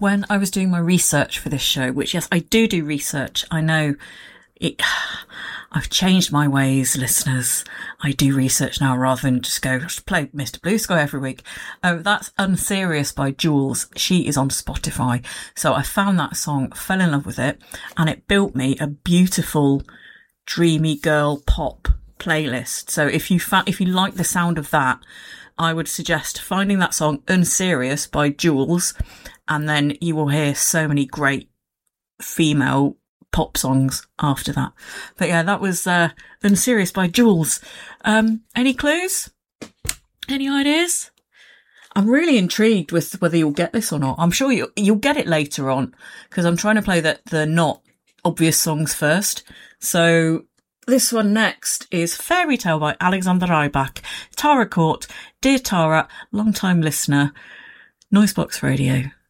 when I was doing my research for this show, which, yes, I do research. I know it. I've changed my ways, listeners. I do research now rather than just play Mr. Blue Sky every week. That's Unserious by Jules. She is on Spotify. So I found that song, fell in love with it, and it built me a beautiful, dreamy girl pop playlist. So if you like the sound of that, I would suggest finding that song Unserious by Jules, and then you will hear so many great female pop songs after that. But yeah, that was Unserious by Jules. Any clues? Any ideas? I'm really intrigued with whether you'll get this or not. I'm sure you'll get it later on, because I'm trying to play the not obvious songs first. So this one next is Fairy Tale by Alexander Rybak. Tara Court, dear Tara, long time listener, Noisebox Radio.